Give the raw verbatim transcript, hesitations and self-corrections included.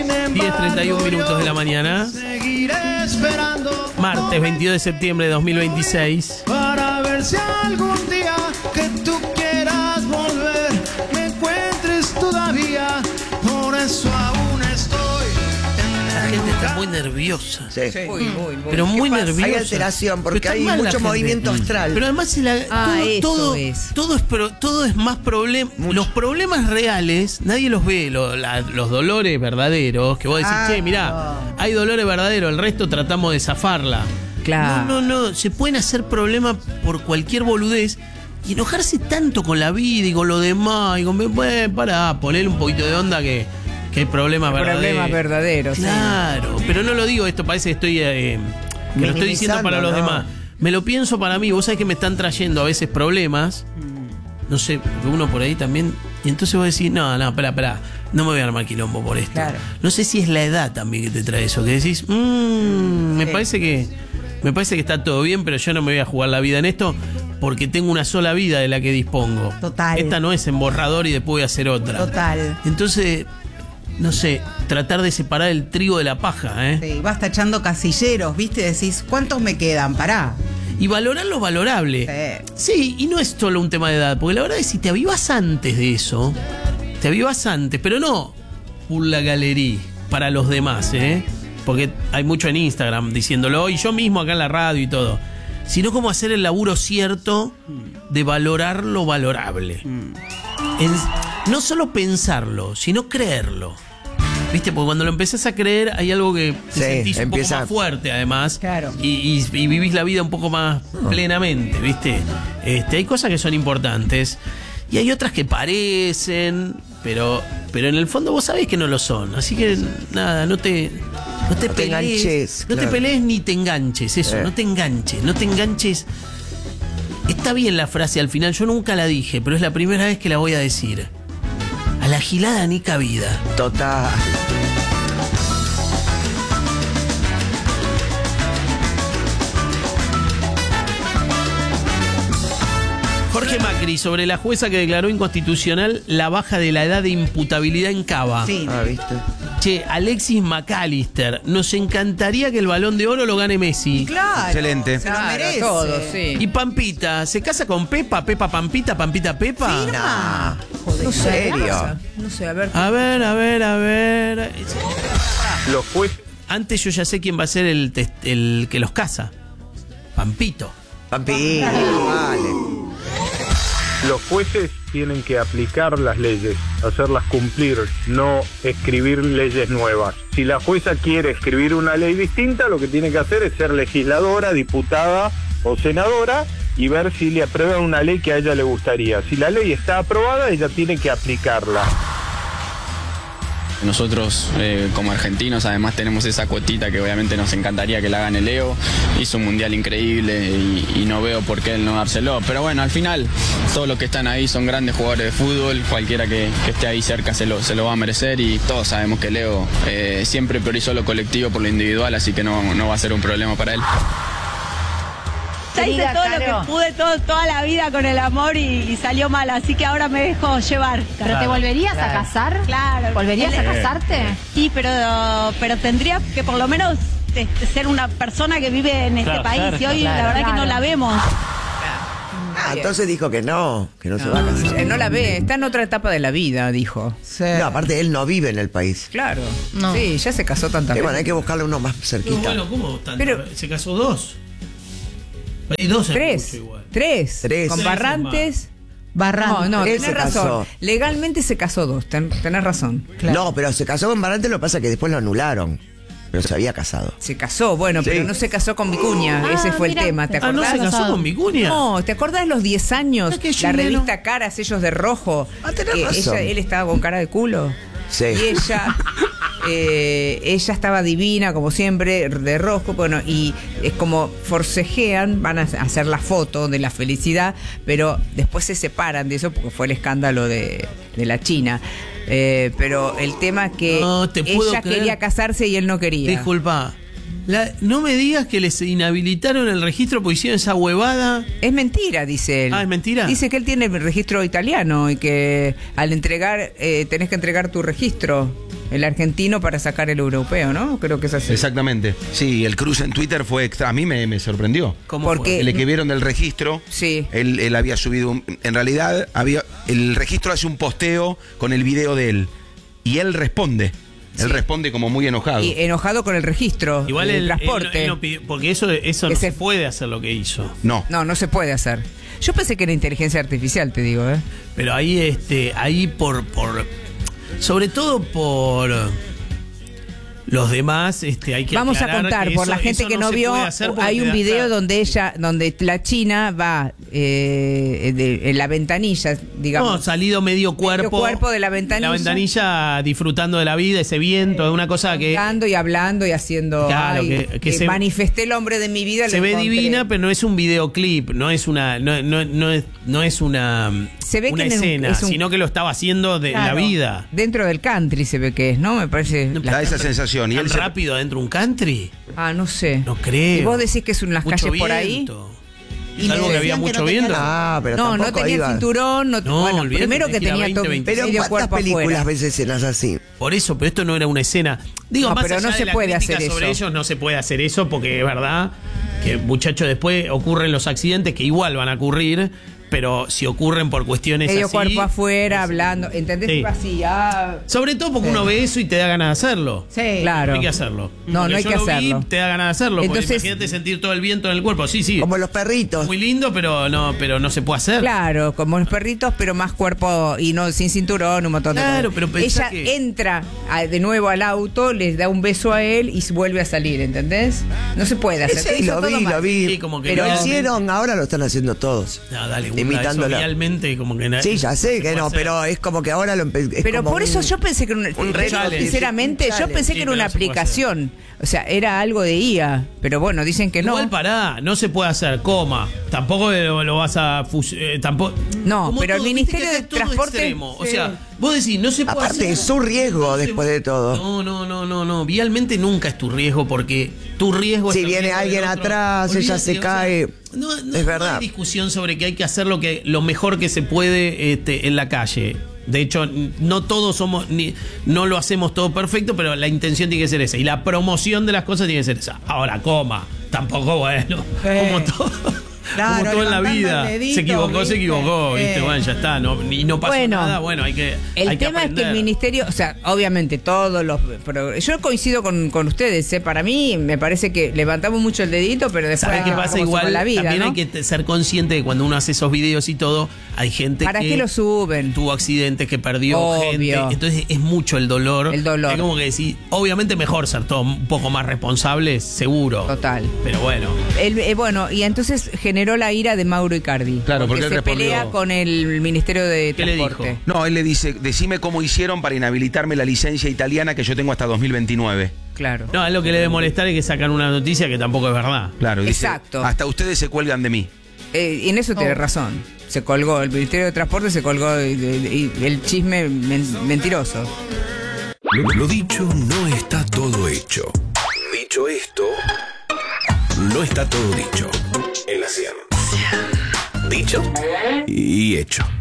diez treinta y uno minutos de la mañana. Martes veintidós de septiembre de dos mil veintiséis. Para ver si algún día que tú quieras volver me encuentres todavía. Por eso aún estoy. La gente está muy nerviosa. Sí. Sí. Muy, muy, muy. Pero muy nerviosa. Hay alteración porque Pero hay está mal la mucho gente. movimiento astral. Pero además se la- Ah, todo, eso todo, es. todo es pro- todo es más problema. Los problemas reales nadie los ve. Lo- la- los dolores verdaderos que vos decís, Ah, che, mirá, hay dolores verdaderos, el resto tratamos de zafarla. Claro. No, no, no. Se pueden hacer problemas por cualquier boludez. Y enojarse tanto con la vida y con lo demás. Y con, bueno, pará, ponerle un poquito de onda que, que hay problemas verdaderos. Problemas verdaderos. sí. Claro, pero no lo digo, esto parece que estoy eh, que lo estoy diciendo para los ¿no? demás. Me lo pienso para mí, vos sabés que me están trayendo a veces problemas, no sé, uno por ahí también, y entonces vos decís, no, no, espera, espera, no me voy a armar quilombo por esto. Claro. No sé si es la edad también que te trae eso, que decís, mmm, me Sí. parece que me parece que está todo bien, pero yo no me voy a jugar la vida en esto porque tengo una sola vida de la que dispongo. Total. Esta no es en borrador y después voy a hacer otra. Total. Entonces, no sé, tratar de separar el trigo de la paja, ¿eh? Sí, vas tachando casilleros, ¿viste? Decís, ¿cuántos me quedan? Pará. Y valorar lo valorable. Sí. Sí, y no es solo un tema de edad, porque la verdad es que si te avivas antes de eso, te avivas antes, pero no por la galería, para los demás, ¿eh? Porque hay mucho en Instagram diciéndolo, y yo mismo acá en la radio y todo. Sino como hacer el laburo cierto de valorar lo valorable. En- no solo pensarlo, sino creerlo. ¿Viste? Porque cuando lo empezás a creer hay algo que te Sí, sentís un empieza- poco más fuerte, además. Claro. Y, y- y vivís la vida un poco más plenamente, ¿viste? Este, hay cosas que son importantes y hay otras que parecen, pero, pero en el fondo vos sabés que no lo son. Así que nada, no te, no te No te pelees. enganches, no te claro. pelees ni te enganches, eso, Eh. no te enganches, no te enganches. Está bien la frase al final, yo nunca la dije, pero es la primera vez que la voy a decir. A la gilada ni cabida. Total. Jorge Macri, sobre la jueza que declaró inconstitucional la baja de la edad de imputabilidad en Cava. Sí. Ah, ¿viste? Che, Alexis McAllister, nos encantaría que el Balón de Oro lo gane Messi. Claro. Excelente. Se lo Claro, merece. todo, sí. Y Pampita, ¿se casa con Pepa? ¿Pepa Pampita? ¿Pampita Pepa? Firma. Joder, ¿En serio? No sé, a ver. A ver, a ver, a ver. Los jueces, Antes yo ya sé quién va a ser el, tes- el que los casa. Pampito. Pampín, vale. los jueces tienen que aplicar las leyes, hacerlas cumplir, no escribir leyes nuevas. Si la jueza quiere escribir una ley distinta, lo que tiene que hacer es ser legisladora, diputada o senadora y ver si le aprueban una ley que a ella le gustaría. Si la ley está aprobada, ella tiene que aplicarla. Nosotros eh, como argentinos además tenemos esa cuotita que obviamente nos encantaría que la gane Leo. Hizo un mundial increíble y, y no veo por qué él no dárselo. Pero bueno, al final todos los que están ahí son grandes jugadores de fútbol. Cualquiera que, que esté ahí cerca se lo, se lo va a merecer y todos sabemos que Leo eh, siempre priorizó lo colectivo por lo individual, así que no, no va a ser un problema para él. Ya hice todo lo que pude todo, toda la vida con el amor y, y salió mal, así que ahora me dejo llevar. ¿Pero te volverías a casar? Claro. ¿Volverías a casarte? Sí, pero, pero tendría que por lo menos este, ser una persona que vive en este Claro, país cerca, y hoy la claro. verdad que no la vemos. Ah, entonces dijo que no, que no, se va a casar. Eh, no la ve, está en otra etapa de la vida, dijo. Sí. No, aparte él no vive en el país. Claro. No. Sí, ya se casó tantas Eh, veces. bueno, hay que buscarle uno más cerquita. Bueno, ¿cómo tanto? Pero- Se casó dos. Hay dos es Tres. mucho igual. Tres. Tres. Con Tres Barrantes. Barrantes. No, no, Él tenés se razón. casó. Legalmente se casó dos, ten- tenés razón. No, pero se casó con Barante, lo que pasa es que después lo anularon. Pero se había casado. Se casó, bueno, Sí. pero no se casó con Vicuña. Ah, Ese fue mira. el tema, ¿te Ah, ¿no acordás? se casó con Vicuña? No, ¿te acordás los diez años? Es que yo la no- revista Cara, Sellos de Rojo. Ah, tenés que razón. ella, él estaba con cara de culo. Sí. Y ella, eh, ella estaba divina, como siempre, de rojo. Bueno, y es como forcejean, van a hacer la foto de la felicidad, pero después se separan de eso porque fue el escándalo de, de la China. Eh, pero el tema es que No te puedo ella creer. quería casarse y él no quería. Disculpa. La- no me digas que les inhabilitaron el registro porque hicieron esa huevada. Es mentira, dice él. Ah, ¿es mentira? Dice que él tiene el registro italiano y que al entregar, eh, tenés que entregar tu registro. el argentino para sacar el europeo, ¿no? Creo que es así. Exactamente. Sí, el cruce en Twitter fue extra. A mí me, me sorprendió. ¿Cómo Porque- fue? El que vieron del registro, Sí. él, él había subido un- en realidad había el registro hace un posteo con el video de él y él responde. Él responde como muy enojado. Y enojado con el registro Igual del el transporte. él no pidió- porque eso, eso no Que se se- puede hacer lo que hizo. No. No, no se puede hacer. Yo pensé que era inteligencia artificial, te digo, ¿eh? Pero ahí, este, ahí por, por, sobre todo por los demás, este, hay que Vamos a aclarar contar, que por eso- la gente eso que no, se vio, puede hacer porque hay te un da video hasta- donde ella, donde la china va eh, de- en la ventanilla, digamos. No, salido medio cuerpo. cuerpo de la ventanilla. La ventanilla disfrutando de la vida, ese viento, es una cosa que Hablando y hablando y haciendo. Claro, ay, que- que que se- manifesté el hombre de mi vida. se lo ve encontré. divina, pero no es un videoclip, no es una, no, no, no es, no es una, Se ve una que es un- escena, es un- sino que lo estaba haciendo de Claro. la vida. Dentro del country se ve que es, ¿no? Me parece. No, la- Da esa sensación. Y ¿Tan él se- rápido adentro de un country? Ah, no sé. No creo. ¿Y vos decís que es en las Mucho calles por ahí? viento. Y Salvo le que había decían que mucho no tenía viento. Ah, pero No, no tampoco tenía iba. el cinturón. No, No, bueno, olvídate, primero que tenés que ir a tenía veinte, todo veinte. Pero medio ¿cuántas cuerpo películas afuera. ves escenas así? Por eso, pero esto no era una escena. Digo, No, más pero allá no de se la puede crítica hacer sobre eso. ellos, no se puede hacer eso porque es verdad que, muchachos, después ocurren los accidentes que igual van a ocurrir, pero si ocurren por cuestiones Medio así... cuerpo afuera, hablando. ¿Entendés? Sí. Iba así, ah. Sobre todo porque uno ve eso y te da ganas de hacerlo. Sí. Claro. No hay que hacerlo. No, Porque no hay yo que lo vi, hacerlo. te da ganas de hacerlo. Entonces, Entonces- imagínate sentir todo el viento en el cuerpo. Sí, sí. Como los perritos. Muy lindo, pero no, pero no se puede hacer. Claro, como los perritos, pero más cuerpo y no sin cinturón, un montón de Claro, cosas. pero pensá Ella que- entra a- de nuevo al auto, les da un beso a él y vuelve a salir, ¿entendés? No se puede hacer. Sí, Hizo lo todo vi, mal. lo vi. Sí, como que Pero no- hicieron, ahora lo están haciendo todos. No, dale, burla, Imitándola. eso realmente como que na- Sí, ya sé se que puede no, hacer. pero es como que ahora lo empe- es Pero como por eso un- yo pensé que era una, un reto, sinceramente, un yo challenge. pensé Sí, que era pero una no se puede aplicación. O sea, era algo de I A. Pero bueno, dicen que no. Igual pará, no se puede hacer, coma. Tampoco lo, lo vas a fus- eh, tampoco. No, Como pero el viste Ministerio que de acá es todo Transporte- extremo. O Sí. sea, vos decís, no se puede Aparte, hacer. es su riesgo No se- después de todo. No, no, no, no, no. Vialmente nunca es tu riesgo porque tu riesgo es Si el viene riesgo del alguien otro. atrás, ella se Olvídate, o sea, cae. no, no- Es no verdad. hay discusión sobre que hay que hacer lo, que, lo mejor que se puede este, en la calle. De hecho, no todos somos, ni, no lo hacemos todo perfecto, pero la intención tiene que ser esa. Y la promoción de las cosas tiene que ser esa. Ahora, coma. Tampoco, bueno. Eh. Como todo. Claro, como todo en la levantando vida. el dedito, se equivocó, se ¿viste? equivocó. ¿Viste? Eh. Bueno, ya está. No, y no pasó Bueno, nada. Bueno, hay que. El hay que tema es que el aprender. ministerio, o sea, obviamente todos los... Pero yo coincido con, con ustedes, ¿eh? Para mí me parece que levantamos mucho el dedito, pero después... ¿Sabes qué como pasa? somos Igual la vida, también ¿no? hay que te- ser consciente de que cuando uno hace esos videos y todo, hay gente ¿Para que qué lo suben? tuvo accidentes, que perdió Obvio. gente. Entonces es mucho el dolor. El dolor. Es como que decir, obviamente mejor ser todo un poco más responsable, seguro. Total. Pero bueno. El- eh, bueno, y entonces generó la ira de Mauro Icardi. Claro, porque él se respondió- pelea con el Ministerio de ¿Qué le Transporte. dijo? No, él le dice, decime cómo hicieron para inhabilitarme la licencia italiana que yo tengo hasta dos mil veintinueve. Claro. No, es lo que le debe molestar es que sacan una noticia que tampoco es verdad. Claro, dice, Exacto. hasta ustedes se cuelgan de mí. Eh, y en eso tiene razón. Se colgó, el Ministerio de Transporte se colgó y, y- y el chisme men- mentiroso. Lo, lo dicho no está todo hecho. Dicho esto, no está todo dicho. En la cien. Dicho y hecho.